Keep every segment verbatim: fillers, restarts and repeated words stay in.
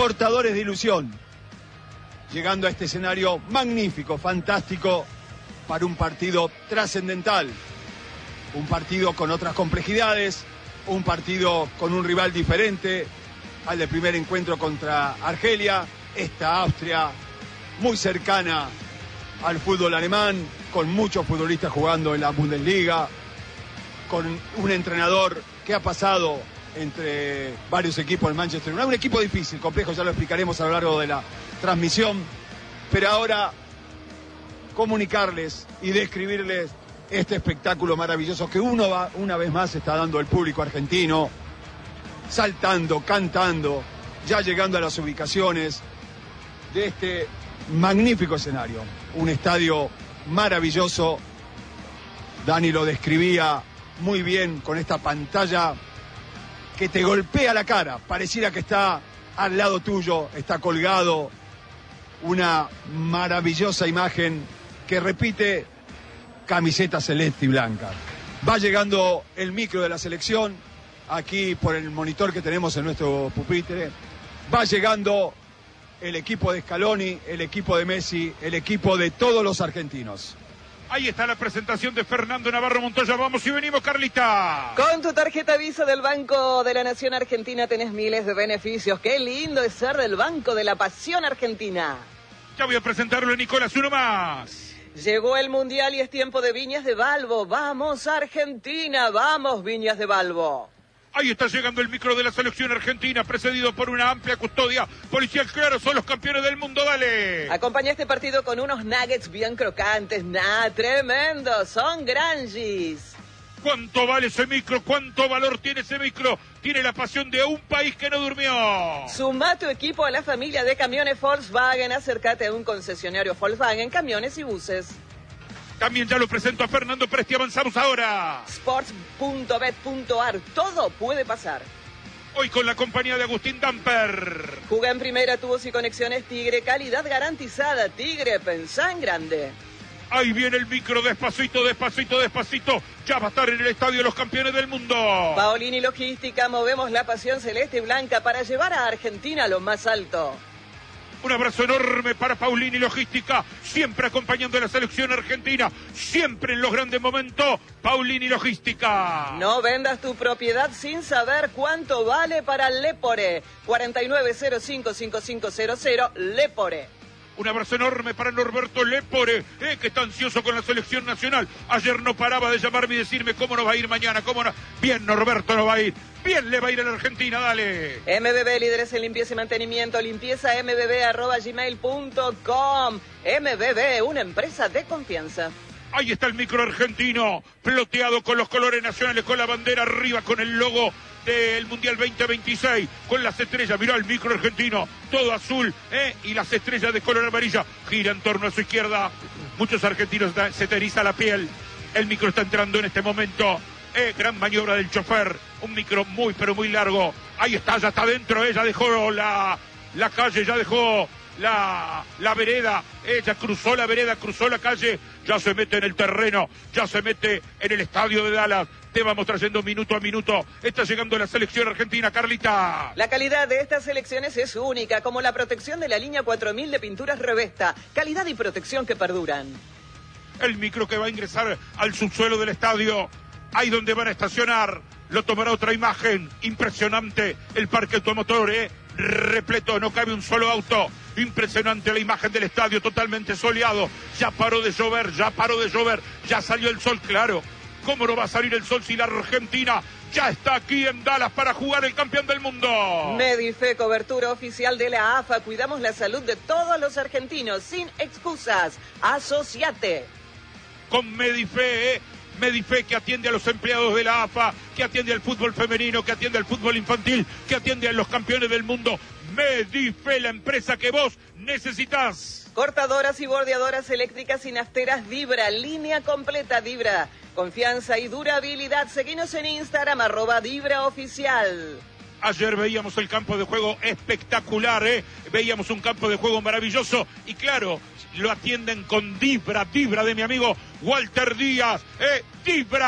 portadores de ilusión, llegando a este escenario magnífico, fantástico, para un partido trascendental, un partido con otras complejidades, un partido con un rival diferente al del primer encuentro contra Argelia, esta Austria muy cercana al fútbol alemán, con muchos futbolistas jugando en la Bundesliga, con un entrenador que ha pasado entre varios equipos del Manchester United, un equipo difícil, complejo, ya lo explicaremos a lo largo de la transmisión, pero ahora comunicarles y describirles este espectáculo maravilloso que uno va, una vez más está dando el público argentino, saltando, cantando, ya llegando a las ubicaciones de este magnífico escenario, un estadio maravilloso. Dani lo describía muy bien con esta pantalla que te golpea la cara, pareciera que está al lado tuyo, está colgado, una maravillosa imagen que repite camiseta celeste y blanca. Va llegando el micro de la selección, aquí por el monitor que tenemos en nuestro pupitre, va llegando el equipo de Scaloni, el equipo de Messi, el equipo de todos los argentinos. Ahí está la presentación de Fernando Navarro Montoya. Vamos y venimos, Carlita. Con tu tarjeta Visa del Banco de la Nación Argentina tenés miles de beneficios. Qué lindo es ser del Banco de la Pasión Argentina. Ya voy a presentarlo, Nicolás, uno más. Llegó el Mundial y es tiempo de Viñas de Balbo. ¡Vamos, Argentina! ¡Vamos, Viñas de Balbo! Ahí está llegando el micro de la selección argentina, precedido por una amplia custodia policial. Claro, son los campeones del mundo, dale. Acompaña este partido con unos nuggets bien crocantes. ¡Nah, tremendo! Son Grangis. ¿Cuánto vale ese micro? ¿Cuánto valor tiene ese micro? Tiene la pasión de un país que no durmió. Sumá tu equipo a la familia de camiones Volkswagen. Acércate a un concesionario Volkswagen, camiones y buses. También ya lo presento a Fernando Presti. Avanzamos ahora. Sports punto bet punto ar. Todo puede pasar. Hoy con la compañía de Agustín Damper. Juga en primera, tubos y conexiones Tigre. Calidad garantizada. Tigre, pensá en grande. Ahí viene el micro, despacito, despacito, despacito. Ya va a estar en el estadio de los campeones del mundo. Paolini Logística, movemos la pasión celeste y blanca para llevar a Argentina a lo más alto. Un abrazo enorme para Paolini Logística, siempre acompañando a la selección argentina, siempre en los grandes momentos, Paolini Logística. No vendas tu propiedad sin saber cuánto vale para Lepore. cuarenta y nueve cero cinco cinco cinco cero cero, Lepore. Un abrazo enorme para Norberto Lepore, eh, que está ansioso con la selección nacional. Ayer no paraba de llamarme y decirme cómo nos va a ir mañana, cómo no. Bien, Norberto no va a ir. Bien le va a ir a la Argentina, dale. M B B, líderes en limpieza y mantenimiento. Limpieza m b b arroba gmail punto com. M B B, una empresa de confianza. Ahí está el micro argentino, ploteado con los colores nacionales, con la bandera arriba, con el logo del Mundial veinte veintiséis, con las estrellas. Mirá el micro argentino, todo azul, ¿eh? Y las estrellas de color amarilla. Gira en torno a su izquierda. Muchos argentinos se te eriza la piel. El micro está entrando en este momento. Eh, gran maniobra del chofer, un micro muy pero muy largo. Ahí está, ya está dentro, ella dejó la, la calle, ya dejó la, la vereda, ella cruzó la vereda, cruzó la calle, ya se mete en el terreno, ya se mete en el estadio de Dallas. Te vamos trayendo minuto a minuto. Está llegando la selección argentina, Carlita. La calidad de estas selecciones es única, como la protección de la línea cuatro mil de pinturas Revesta. Calidad y protección que perduran. El micro que va a ingresar al subsuelo del estadio, ahí donde van a estacionar, lo tomará otra imagen impresionante. El parque automotor, eh, repleto, no cabe un solo auto. Impresionante la imagen del estadio, totalmente soleado. Ya paró de llover, ya paró de llover, ya salió el sol, claro. ¿Cómo no va a salir el sol si la Argentina ya está aquí en Dallas para jugar el campeón del mundo? Medife, cobertura oficial de la A F A. Cuidamos la salud de todos los argentinos, sin excusas. Asociate. Con Medife, eh. Medife, que atiende a los empleados de la A F A, que atiende al fútbol femenino, que atiende al fútbol infantil, que atiende a los campeones del mundo. Medife, la empresa que vos necesitas. Cortadoras y bordeadoras eléctricas y nafteras Vibra, línea completa Vibra. Confianza y durabilidad. Seguinos en Instagram, arroba Vibra Oficial. Ayer veíamos el campo de juego espectacular, ¿eh? Veíamos un campo de juego maravilloso y claro, lo atienden con Vibra, Vibra de mi amigo Walter Díaz, ¿eh? Vibra,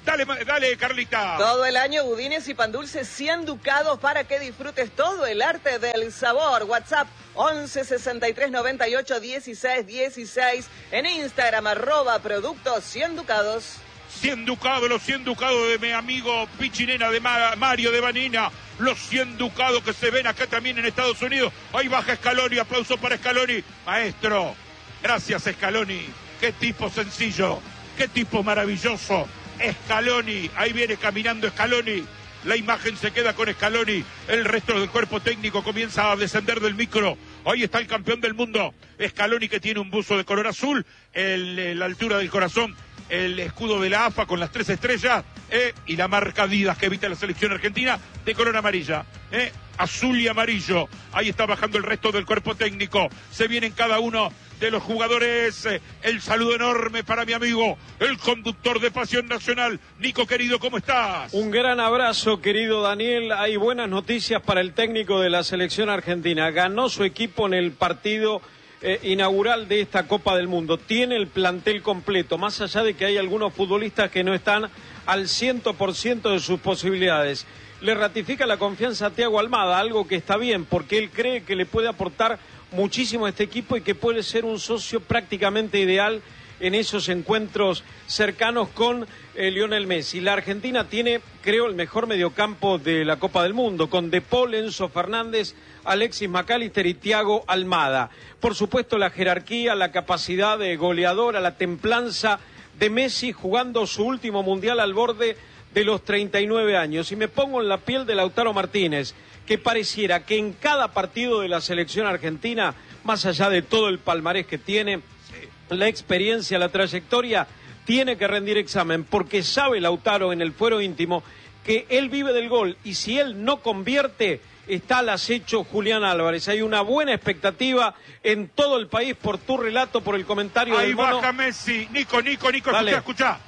Dale, dale, Carlita. Todo el año budines y pan dulces cien ducados para que disfrutes todo el arte del sabor. WhatsApp once sesenta y tres noventa y ocho dieciséis dieciséis. En Instagram arroba productos cien ducados. cien ducados, los cien ducados de mi amigo Pichinena, de Mario de Vanina. Los cien ducados que se ven acá también en Estados Unidos. Ahí baja Scaloni, aplauso para Scaloni. Maestro, gracias Scaloni. Qué tipo sencillo, qué tipo maravilloso. Scaloni, ahí viene caminando Scaloni. La imagen se queda con Scaloni. El resto del cuerpo técnico comienza a descender del micro. Ahí está el campeón del mundo. Scaloni, que tiene un buzo de color azul. El, la altura del corazón. El escudo de la A F A con las tres estrellas. Eh, y la marca Adidas que evita la selección argentina de color amarilla. Eh, azul y amarillo. Ahí está bajando el resto del cuerpo técnico. Se vienen cada uno de los jugadores. Eh, el saludo enorme para mi amigo, el conductor de Pasión Nacional. Nico, querido, ¿cómo estás? Un gran abrazo, querido Daniel. Hay buenas noticias para el técnico de la selección argentina. Ganó su equipo en el partido eh, inaugural de esta Copa del Mundo. Tiene el plantel completo, más allá de que hay algunos futbolistas que no están al cien por ciento de sus posibilidades. Le ratifica la confianza a Thiago Almada, algo que está bien, porque él cree que le puede aportar muchísimo a este equipo y que puede ser un socio prácticamente ideal en esos encuentros cercanos con eh, Lionel Messi. La Argentina tiene, creo, el mejor mediocampo de la Copa del Mundo, con De Paul, Enzo Fernández, Alexis McAllister y Thiago Almada. Por supuesto, la jerarquía, la capacidad de goleadora, la templanza de Messi jugando su último mundial al borde de los treinta y nueve años. Y me pongo en la piel de Lautaro Martínez, que pareciera que en cada partido de la selección argentina, más allá de todo el palmarés que tiene, la experiencia, la trayectoria, tiene que rendir examen, porque sabe Lautaro en el fuero íntimo que él vive del gol, y si él no convierte, está al acecho Julián Álvarez. Hay una buena expectativa en todo el país por tu relato, por el comentario ahí del mono. Baja Messi, Nico, Nico, Nico, Dale. escucha, escucha.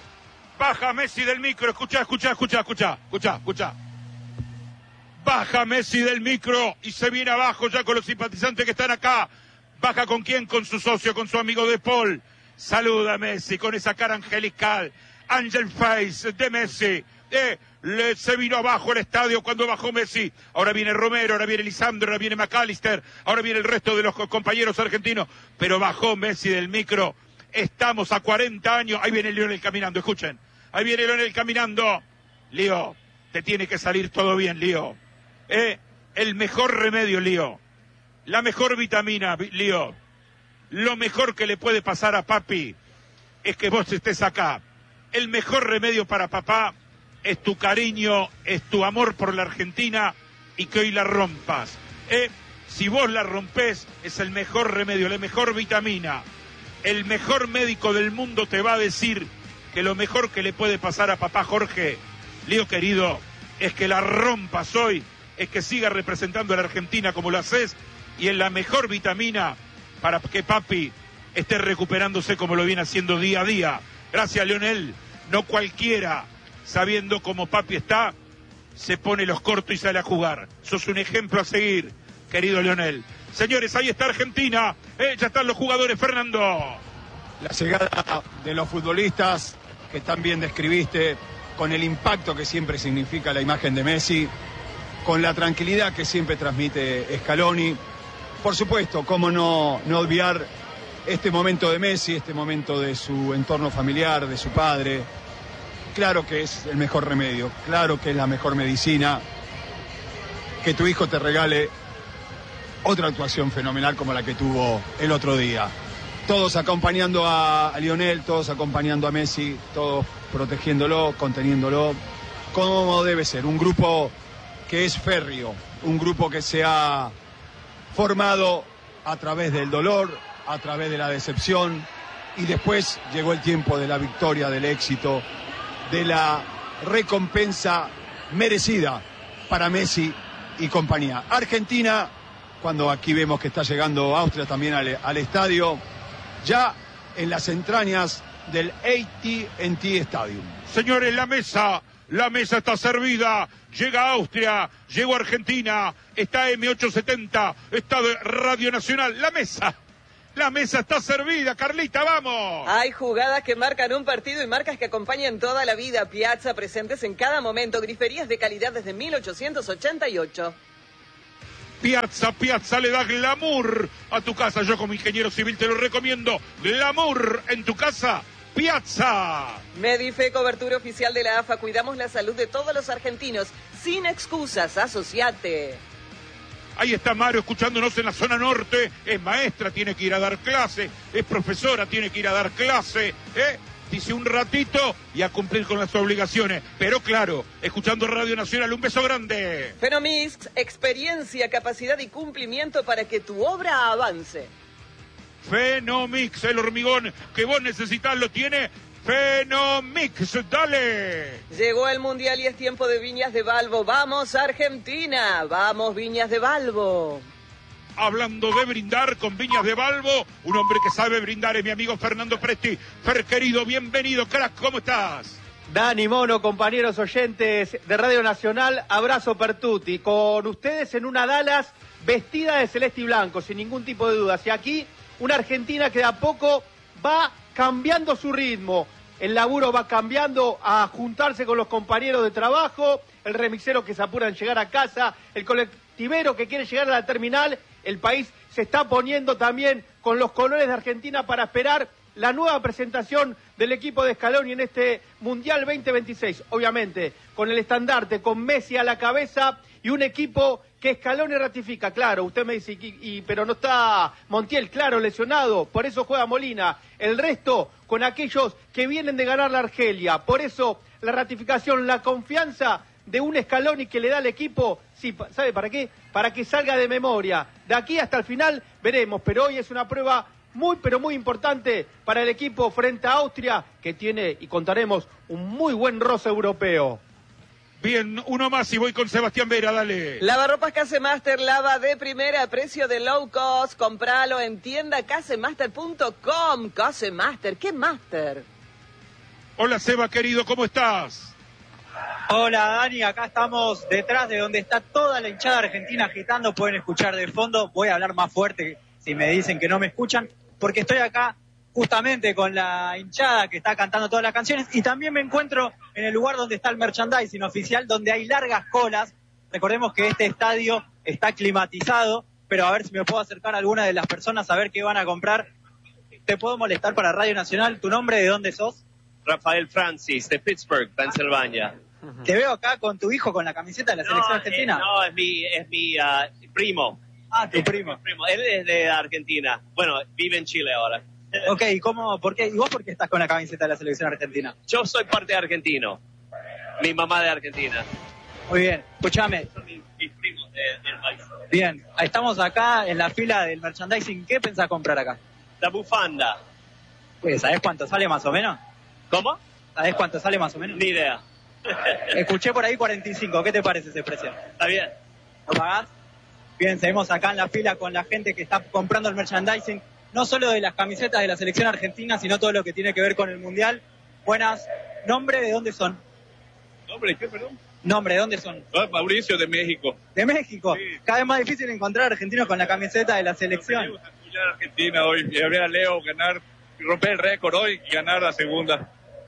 Baja Messi del micro, escucha, escucha, escucha, escucha, escucha, escucha. Baja Messi del micro y se viene abajo ya con los simpatizantes que están acá. Baja con quién, con su socio, con su amigo De Paul. Saluda a Messi con esa cara angelical. Angel Face de Messi. Eh, le, se vino abajo el estadio cuando bajó Messi. Ahora viene Romero, ahora viene Lisandro, ahora viene McAllister, ahora viene el resto de los compañeros argentinos. Pero bajó Messi del micro. Estamos a cuarenta años. Ahí viene Lionel caminando, escuchen. Ahí viene Lionel caminando. Lío, te tiene que salir todo bien, Lío. Eh, el mejor remedio, Lío. La mejor vitamina, Lío. Lo mejor que le puede pasar a papi es que vos estés acá. El mejor remedio para papá es tu cariño, es tu amor por la Argentina y que hoy la rompas. Eh, si vos la rompés, es el mejor remedio, la mejor vitamina. El mejor médico del mundo te va a decir que lo mejor que le puede pasar a papá Jorge, Lío querido, es que la rompas hoy, es que siga representando a la Argentina como lo haces, y es la mejor vitamina para que papi esté recuperándose como lo viene haciendo día a día. Gracias, Lionel. No cualquiera, sabiendo cómo papi está, se pone los cortos y sale a jugar. Sos un ejemplo a seguir, querido Lionel. Señores, ahí está Argentina. Eh, ya están los jugadores, Fernando. La llegada de los futbolistas que tan bien describiste, con el impacto que siempre significa la imagen de Messi, con la tranquilidad que siempre transmite Scaloni. Por supuesto, cómo no, no olvidar este momento de Messi, este momento de su entorno familiar, de su padre. Claro que es el mejor remedio, claro que es la mejor medicina. Que tu hijo te regale otra actuación fenomenal como la que tuvo el otro día. Todos acompañando a, a Lionel, todos acompañando a Messi, todos protegiéndolo, conteniéndolo, como debe ser. Un grupo que es férreo, un grupo que se ha formado a través del dolor, a través de la decepción, y después llegó el tiempo de la victoria, del éxito, de la recompensa merecida para Messi y compañía. Argentina, cuando aquí vemos que está llegando Austria también al, al estadio, ya en las entrañas del A T and T Stadium. Señores, la mesa, la mesa está servida. Llega Austria, llegó Argentina, está M ochocientos setenta, está de Radio Nacional. La mesa, La mesa está servida, Carlita, vamos. Hay jugadas que marcan un partido y marcas que acompañan toda la vida. Piazza, presentes en cada momento. Griferías de calidad desde mil ochocientos ochenta y ocho. Piazza, Piazza le da glamour a tu casa. Yo como ingeniero civil te lo recomiendo. Glamour en tu casa, Piazza. Medife, cobertura oficial de la A F A. Cuidamos la salud de todos los argentinos. Sin excusas, asociate. Ahí está Mario escuchándonos en la zona norte. Es maestra, tiene que ir a dar clase. Es profesora, tiene que ir a dar clase. ¿eh? Dice un ratito y a cumplir con las obligaciones. Pero claro, escuchando Radio Nacional, un beso grande. Fenomix, experiencia, capacidad y cumplimiento para que tu obra avance. Fenomix, el hormigón que vos necesitas lo tiene Fenomix, dale. Llegó el Mundial y es tiempo de Viñas de Balbo. ¡Vamos, Argentina! ¡Vamos, Viñas de Balbo! Hablando de brindar con Viñas de Balbo, un hombre que sabe brindar es mi amigo Fernando Presti. Fer, querido, bienvenido, crack, ¿cómo estás? Dani, Mono, compañeros oyentes de Radio Nacional, abrazo per tutti. Con ustedes en una Dallas vestida de celeste y blanco, sin ningún tipo de dudas. Y aquí, una Argentina que de a poco va cambiando su ritmo. El laburo va cambiando a juntarse con los compañeros de trabajo, el remixero que se apura en llegar a casa, el colectivero que quiere llegar a la terminal. El país se está poniendo también con los colores de Argentina para esperar la nueva presentación del equipo de Scaloni en este Mundial veinte veintiséis. Obviamente, con el estandarte, con Messi a la cabeza y un equipo que Scaloni ratifica. Claro, usted me dice, y, y, pero no está Montiel, claro, lesionado, por eso juega Molina. El resto, con aquellos que vienen de ganar la Argelia. Por eso, la ratificación, la confianza de un Scaloni que le da al equipo, sí, ¿sabe para qué? Para que salga de memoria. De aquí hasta el final veremos, pero hoy es una prueba muy, pero muy importante para el equipo frente a Austria, que tiene, y contaremos, un muy buen roce europeo. Bien, uno más y voy con Sebastián Vera, dale. Lavarropas Casemaster, lava de primera, precio de low cost. Compralo en tienda casemaster punto com. Casemaster, ¿qué master? Hola Seba, querido, ¿cómo estás? Hola Dani, acá estamos detrás de donde está toda la hinchada argentina agitando, pueden escuchar de fondo, voy a hablar más fuerte si me dicen que no me escuchan, porque estoy acá justamente con la hinchada que está cantando todas las canciones y también me encuentro en el lugar donde está el merchandising oficial, donde hay largas colas. Recordemos que este estadio está climatizado, pero a ver si me puedo acercar a alguna de las personas a ver qué van a comprar. ¿Te puedo molestar para Radio Nacional? ¿Tu nombre, de dónde sos? Rafael Francis, de Pittsburgh, Pensilvania. Te veo acá con tu hijo con la camiseta de la no, selección argentina. Eh, no, es mi, es mi uh, primo. Ah, tu es primo. Mi primo. Él es de Argentina. Bueno, vive en Chile ahora. Ok, ¿cómo, por qué? ¿Y vos por qué estás con la camiseta de la selección argentina? Yo soy parte argentino. Mi mamá de Argentina. Muy bien, escúchame. Son mis, mis primos de- del país. Bien, estamos acá en la fila del merchandising. ¿Qué pensás comprar acá? La bufanda. Pues, ¿sabés cuánto sale más o menos? ¿Cómo? ¿Sabés cuánto sale más o menos? Ni idea. Escuché por ahí cuarenta y cinco. ¿Qué te parece ese precio? Está bien. ¿Lo pagás? Bien, seguimos acá en la fila con la gente que está comprando el merchandising, no solo de las camisetas de la selección argentina, sino todo lo que tiene que ver con el Mundial. Buenas. ¿Nombre de dónde son? Hombre, ¿qué, perdón? ¿Nombre de dónde son? Ah, Mauricio, de México. ¿De México? Sí. Cada vez más difícil encontrar argentinos con la camiseta de la selección. Venimos a apoyar a Argentina hoy y a ver a Leo ganar, romper el récord hoy y ganar la segunda.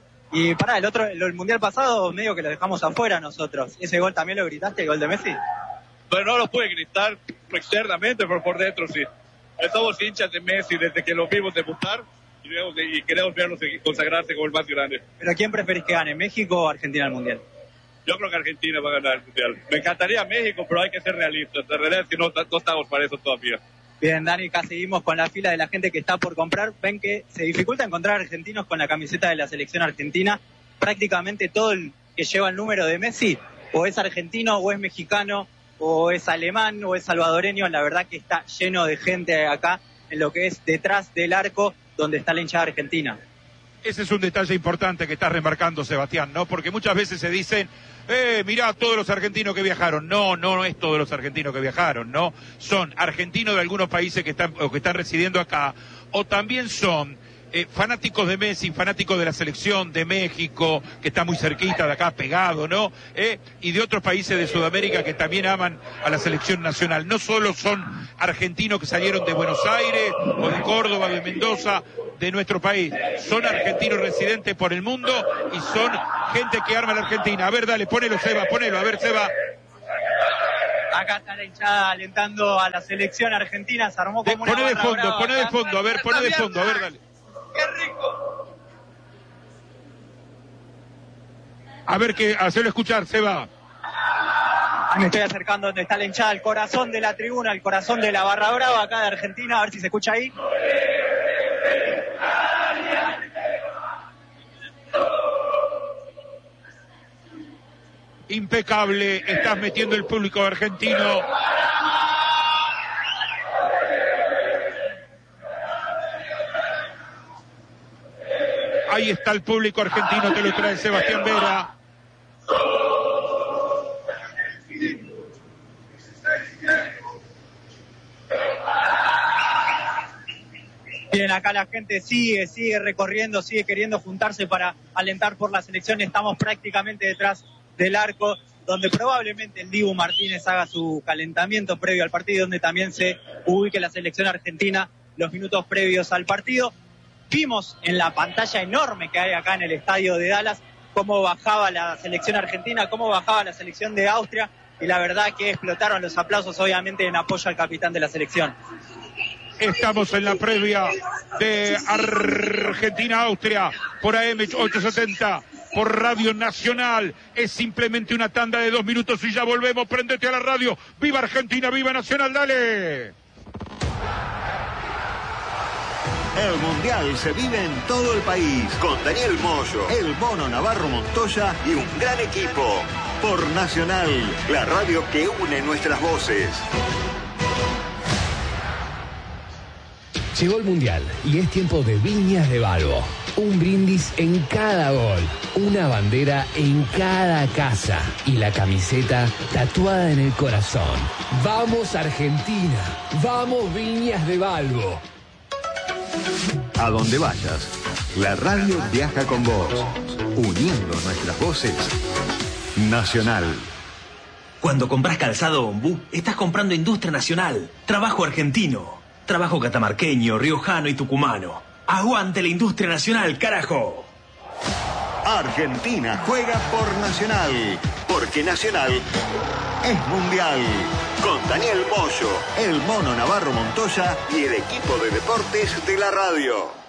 Y pará, el otro, el, el Mundial pasado medio que lo dejamos afuera nosotros. ¿Ese gol también lo gritaste, el gol de Messi? Pero no lo puede gritar externamente, pero por dentro sí. Somos hinchas de Messi desde que lo vimos debutar y queremos, y queremos verlos consagrarse como el más grande. ¿Pero quién preferís que gane, México o Argentina el Mundial? Yo creo que Argentina va a ganar el Mundial. Me encantaría México, pero hay que ser realistas. En realidad, si no, no estamos para eso todavía. Bien, Dani, acá seguimos con la fila de la gente que está por comprar. Ven que se dificulta encontrar argentinos con la camiseta de la selección argentina. Prácticamente todo el que lleva el número de Messi o es argentino o es mexicano o es alemán o es salvadoreño. La verdad que está lleno de gente acá en lo que es detrás del arco donde está la hinchada argentina. Ese es un detalle importante que estás remarcando, Sebastián, ¿no? Porque muchas veces se dicen, eh, mirá todos los argentinos que viajaron. No, no es todos los argentinos que viajaron, ¿no? Son argentinos de algunos países que están, o que están residiendo acá, o también son eh, fanáticos de Messi, fanáticos de la selección de México, que está muy cerquita de acá, pegado, ¿no? Eh, y de otros países de Sudamérica que también aman a la selección nacional. No solo son argentinos que salieron de Buenos Aires o de Córdoba, de Mendoza, de nuestro país. Son argentinos residentes por el mundo y son gente que arma la Argentina. A ver, dale, ponelo, Seba, ponelo, a ver, Seba. Acá está la hinchada alentando a la selección argentina, se armó como de, una Poné de fondo, brava poné de acá. fondo, a ver, poné de fondo, a ver, dale. ¡Qué rico! A ver, que hacelo escuchar, Seba. Me estoy acercando donde está la hinchada, el corazón de la tribuna, el corazón de la barra brava acá de Argentina, a ver si se escucha ahí. Impecable, estás metiendo el público argentino. Ahí está el público argentino, te lo trae Sebastián Vera. Bien, acá la gente sigue, sigue recorriendo, sigue queriendo juntarse para alentar por la selección. Estamos prácticamente detrás del arco, donde probablemente el Dibu Martínez haga su calentamiento previo al partido, donde también se ubique la selección argentina los minutos previos al partido. Vimos en la pantalla enorme que hay acá en el estadio de Dallas cómo bajaba la selección argentina, cómo bajaba la selección de Austria, y la verdad que explotaron los aplausos, obviamente en apoyo al capitán de la selección. Estamos en la previa de Argentina-Austria por A M ochocientos setenta, por Radio Nacional. Es simplemente una tanda de dos minutos y ya volvemos. Préndete a la radio. ¡Viva Argentina! ¡Viva Nacional! ¡Dale! El Mundial se vive en todo el país con Daniel Moyo, el Mono Navarro Montoya y un gran equipo. Por Nacional, la radio que une nuestras voces. Llegó el Mundial y es tiempo de Viñas de Balbo. Un brindis en cada gol, una bandera en cada casa y la camiseta tatuada en el corazón. ¡Vamos Argentina! ¡Vamos Viñas de Balbo! A donde vayas, la radio viaja con vos, uniendo nuestras voces. Nacional. Cuando compras calzado Ombú, estás comprando industria nacional, trabajo argentino, trabajo catamarqueño, riojano y tucumano. ¡Aguante la industria nacional, carajo! Argentina juega por Nacional, porque Nacional es mundial. Con Daniel Moyo, el Mono Navarro Montoya y el equipo de deportes de la radio.